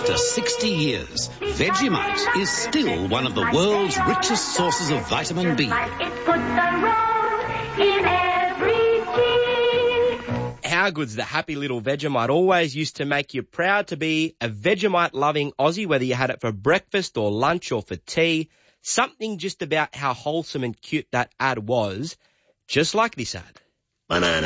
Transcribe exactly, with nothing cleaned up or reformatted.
After sixty years, Vegemite is still one of the world's richest sources of vitamin B. It puts a roll in every tea. How good's the happy little Vegemite? Always used to make you proud to be a Vegemite-loving Aussie, whether you had it for breakfast or lunch or for tea. Something just about how wholesome and cute that ad was, just like this ad. Banana.